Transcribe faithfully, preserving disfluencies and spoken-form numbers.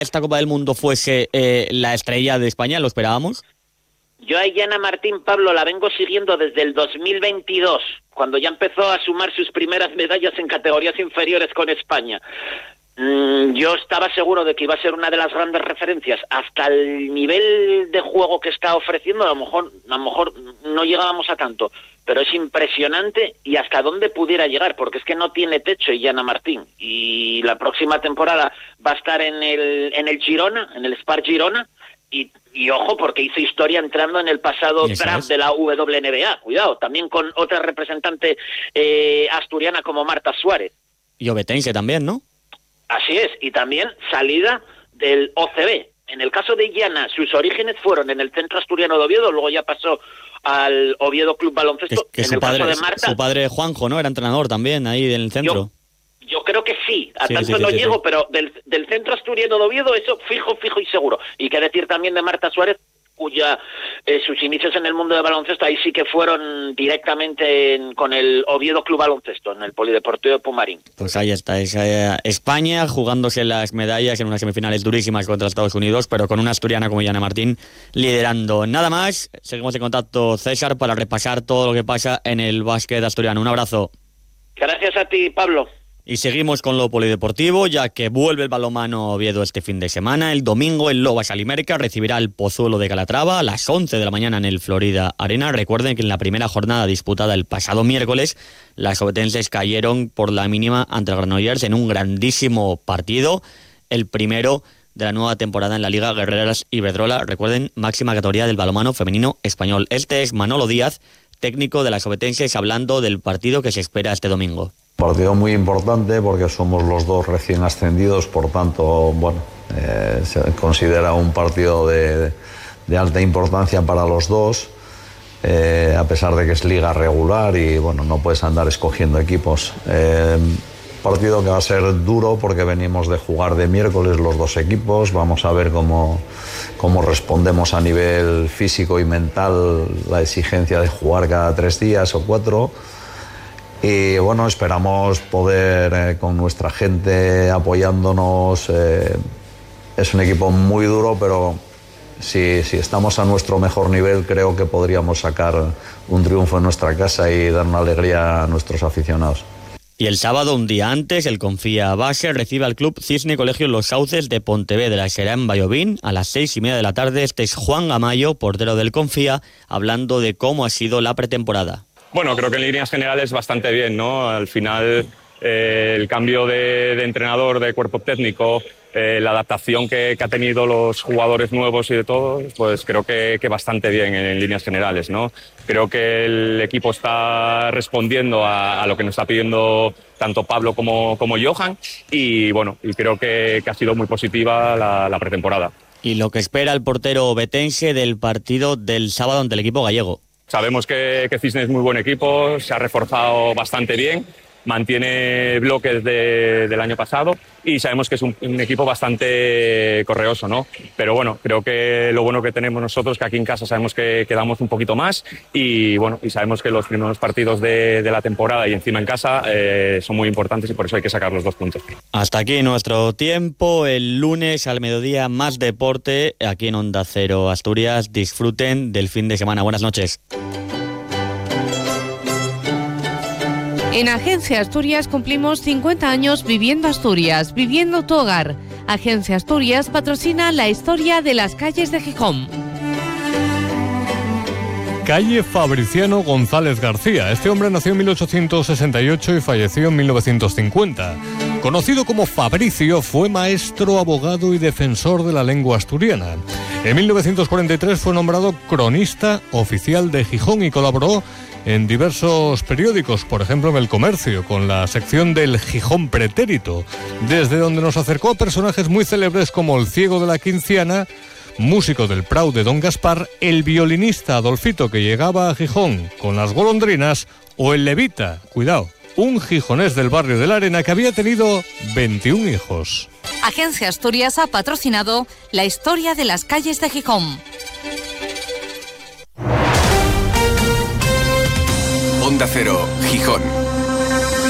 esta Copa del Mundo fuese eh, la estrella de España? ¿Lo esperábamos? Yo a Yana Martín, Pablo, la vengo siguiendo desde el dos mil veintidós, cuando ya empezó a sumar sus primeras medallas en categorías inferiores con España. Mm, yo estaba seguro de que iba a ser una de las grandes referencias. Hasta el nivel de juego que está ofreciendo, a lo mejor, a lo mejor no llegábamos a tanto, pero es impresionante y hasta dónde pudiera llegar, porque es que no tiene techo Yana Martín. Y la próxima temporada va a estar en el, en el Girona, en el Spar Girona. Y, y ojo, porque hizo historia entrando en el pasado draft de la W N B A. Cuidado, también con otra representante eh, asturiana como Marta Suárez. Y obetense también, ¿no? Así es, y también salida del O C B. En el caso de Yana, sus orígenes fueron en el Centro Asturiano de Oviedo, luego ya pasó al Oviedo Club Baloncesto. Que, que en su, el padre, caso de Marta, su padre Juanjo, ¿no? Era entrenador también ahí en el centro. Yo, Yo creo que sí, a sí, tanto sí, sí, no sí, llego, sí. pero del, del Centro Asturiano de Oviedo, eso fijo, fijo y seguro. Y qué decir también de Marta Suárez, cuya eh, sus inicios en el mundo del baloncesto ahí sí que fueron directamente en, con el Oviedo Club Baloncesto, en el Polideportivo de Pumarín. Pues ahí está, es, eh, España jugándose las medallas en unas semifinales durísimas contra Estados Unidos, pero con una asturiana como Yana Martín liderando. Nada más, seguimos en contacto, César, para repasar todo lo que pasa en el básquet asturiano. Un abrazo. Gracias a ti, Pablo. Y seguimos con lo polideportivo, ya que vuelve el balonmano Oviedo este fin de semana. El domingo el Lobas Alimérica recibirá el Pozuelo de Calatrava a las once de la mañana en el Florida Arena. Recuerden que en la primera jornada disputada el pasado miércoles, las obetenses cayeron por la mínima ante el Granollers en un grandísimo partido, el primero de la nueva temporada en la Liga Guerreras Iberdrola. Recuerden, máxima categoría del balonmano femenino español. Este es Manolo Díaz, técnico de las obetenses, hablando del partido que se espera este domingo. Partido muy importante porque somos los dos recién ascendidos, por tanto, bueno, eh, se considera un partido de, de alta importancia para los dos, eh, a pesar de que es liga regular y bueno, no puedes andar escogiendo equipos. Eh, partido que va a ser duro porque venimos de jugar de miércoles los dos equipos, vamos a ver cómo, cómo respondemos a nivel físico y mental la exigencia de jugar cada tres días o cuatro. Y bueno, esperamos poder eh, con nuestra gente apoyándonos. Eh, es un equipo muy duro, pero si, si estamos a nuestro mejor nivel, creo que podríamos sacar un triunfo en nuestra casa y dar una alegría a nuestros aficionados. Y el sábado, un día antes, el Confía Base recibe al club Cisne Colegio Los Sauces de Pontevedra. Será en Vallovín a las seis y media de la tarde. Este es Juan Amayo, portero del Confía, hablando de cómo ha sido la pretemporada. Bueno, creo que en líneas generales bastante bien, ¿no? Al final eh, el cambio de, de entrenador, de cuerpo técnico, eh, la adaptación que, que ha tenido los jugadores nuevos y de todo, pues creo que, que bastante bien en, en líneas generales, ¿no? Creo que el equipo está respondiendo a, a lo que nos está pidiendo tanto Pablo como, como Johan y bueno, y creo que, que ha sido muy positiva la, la pretemporada. Y lo que espera el portero obetense del partido del sábado ante el equipo gallego. Sabemos que, que Cisne es muy buen equipo, se ha reforzado bastante bien, mantiene bloques de, del año pasado y sabemos que es un, un equipo bastante correoso, ¿no? Pero bueno, creo que lo bueno que tenemos nosotros, que aquí en casa sabemos que, que damos un poquito más y bueno, y sabemos que los primeros partidos de, de la temporada y encima en casa eh, son muy importantes y por eso hay que sacar los dos puntos. Hasta aquí nuestro tiempo. El lunes al mediodía más deporte aquí en Onda Cero Asturias. Disfruten del fin de semana. Buenas noches. En Agencia Asturias cumplimos cincuenta años viviendo Asturias, viviendo tu hogar. Agencia Asturias patrocina la historia de las calles de Gijón. Calle Fabriciano González García. Este hombre nació en mil ochocientos sesenta y ocho y falleció en mil novecientos cincuenta. Conocido como Fabricio, fue maestro, abogado y defensor de la lengua asturiana. En mil novecientos cuarenta y tres fue nombrado cronista oficial de Gijón y colaboró en diversos periódicos, por ejemplo en El Comercio, con la sección del Gijón Pretérito, desde donde nos acercó a personajes muy célebres como el ciego de la Quinciana, músico del Prau de Don Gaspar, el violinista Adolfito que llegaba a Gijón con las golondrinas o el levita, cuidado, un gijonés del barrio de la Arena que había tenido veintiún hijos. Agencia Asturias ha patrocinado la historia de las calles de Gijón. Onda Cero, Gijón.